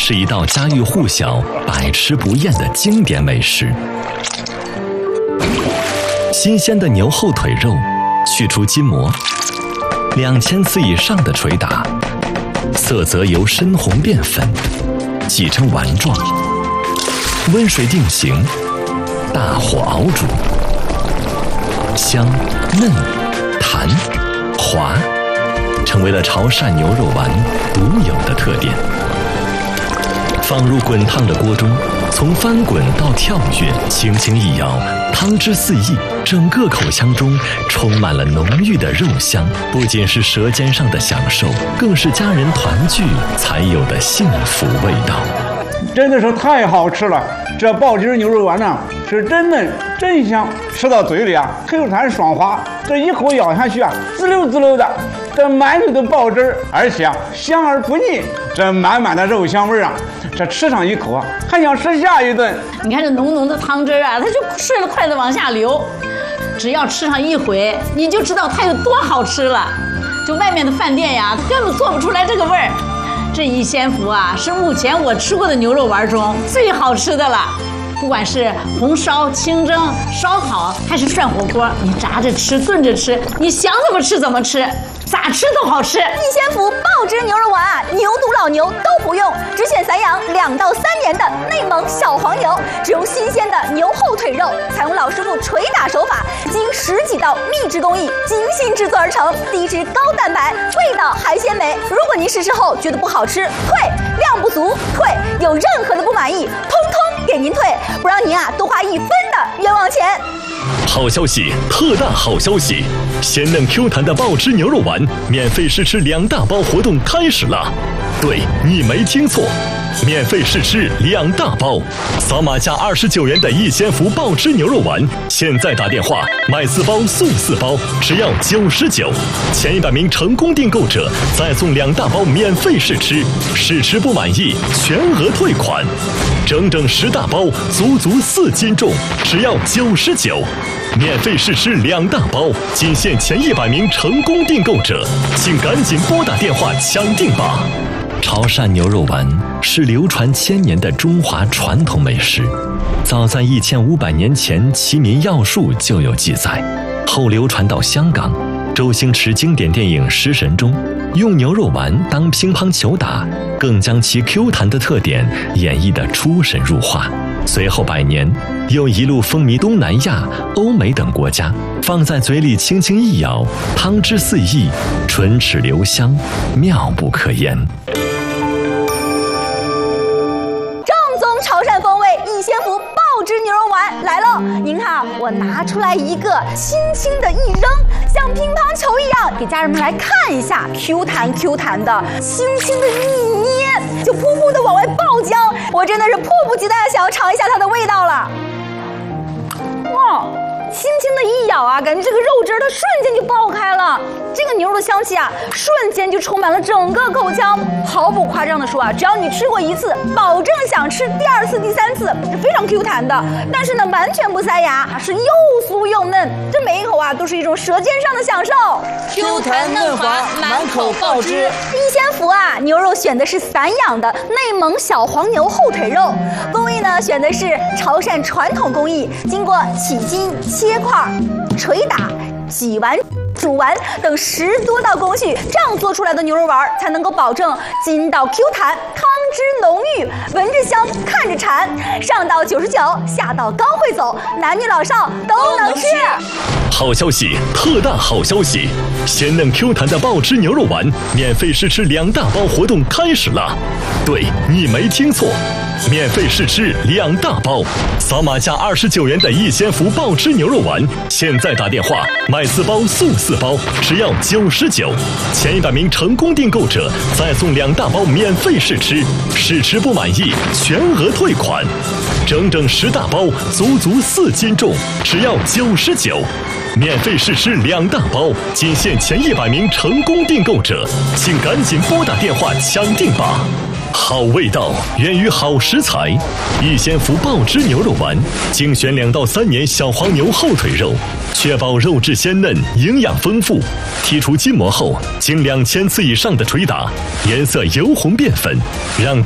是一道家喻户晓、百吃不厌的经典美食。新鲜的牛后腿肉，去除筋膜，2000次以上的捶打，色泽由深红变粉，挤成丸状，温水定型，大火熬煮，香、嫩、弹、滑，成为了潮汕牛肉丸独有的特点。放入滚烫的锅中，从翻滚到跳跃，轻轻一摇，汤汁四溢，整个口腔中充满了浓郁的肉香，不仅是舌尖上的享受，更是家人团聚才有的幸福味道。 真的是太好吃了！这爆汁牛肉丸呢，是真嫩真香，吃到嘴里啊，Q弹爽滑，这一口咬下去啊，滋溜滋溜的，这满嘴的爆汁，而且啊香而不腻，这满满的肉香味啊，这吃上一口啊，还想吃下一顿。 你看这浓浓的汤汁啊，它就顺着筷子往下流，只要吃上一回，你就知道它有多好吃了。就外面的饭店呀，根本做不出来这个味儿。这一仙福啊，是目前我吃过的牛肉丸中最好吃的了。不管是红烧、清蒸、烧烤，还是涮火锅，你炸着吃、炖着吃，你想怎么吃怎么吃，咋吃都好吃。 一仙福爆汁牛肉丸啊，牛犊老牛都不用，只选散养2到3年的内蒙小黄牛，只用新鲜的牛后腿肉，采用老师傅捶打手法，经10几道秘制工艺精心制作而成，低脂高蛋白，味道还鲜美。如果您试吃后觉得不好吃，退，量不足退，有任何的不满意，通通给您退，不让您啊多花1分的冤枉钱。 好消息，特大好消息！鲜嫩 Q 弹的爆汁牛肉丸免费试吃2大包活动开始了。对，你没听错，免费试吃2大包，扫码加29元的一仙福爆汁牛肉丸，现在打电话买4包送4包，只要99，前100名成功订购者再送2大包免费试吃，试吃不满意全额退款。整整10大包，足足4斤重，只要99。免费试吃2大包，仅限前100名成功订购者，请赶紧拨打电话抢订吧！潮汕牛肉丸是流传1000年的中华传统美食，早在1500年前，《齐民要术》就有记载，后流传到香港。周星驰经典电影《食神》中，用牛肉丸当乒乓球打，更将其 Q 弹的特点演绎得出神入化。随后100年，又一路风靡东南亚、欧美等国家，放在嘴里轻轻一咬，汤汁四溢，唇齿留香，妙不可言。 正宗潮汕风味一仙福爆汁牛肉丸来喽！您看，我拿出来一个，轻轻的一扔，像乒乓球一样，给家人们来看一下 ，Q 弹 Q 弹的，轻轻的一捏，就噗噗的往外爆浆。我真的是迫不及待的想要尝一下它的味道了。哇！轻轻的一咬啊，感觉这个肉汁它瞬间就爆开了，这个牛肉的香气啊，瞬间就充满了整个口腔。毫不夸张的说啊，只要你吃过1次，保证想吃第2次、第3次，是非常 Q 弹的。但是呢，完全不塞牙，是又酥又嫩，这每一口啊都是一种舌尖上的享受。 Q 弹嫩滑，满口爆汁。 一仙福啊，牛肉选的是散养的内蒙小黄牛后腿肉，工艺呢选的是潮汕传统工艺，经过起筋、切块、捶打、挤完、煮完等10多道工序，这样做出来的牛肉丸才能够保证筋道 Q 弹，汤汁浓郁，闻着香，看着馋。上到99，下到高会走，男女老少都能吃。 好消息，特大好消息！鲜嫩 Q 弹的爆汁牛肉丸免费试吃2大包活动开始了。对，你没听错，免费试吃2大包，扫码加29元的一仙福爆汁牛肉丸，现在打电话买4包送4包，只要99，前100名成功订购者再送2大包免费试吃，试吃不满意全额退款。整整10大包，足足4斤重，只要99。免费试吃2大包，仅限前100名成功订购者，请赶紧拨打电话抢订吧！好味道源于好食材，一仙福爆汁牛肉丸精选2到3年小黄牛后腿肉，确保肉质鲜嫩、营养丰富。剔除筋膜后，经2000次以上的捶打，颜色由红变粉，让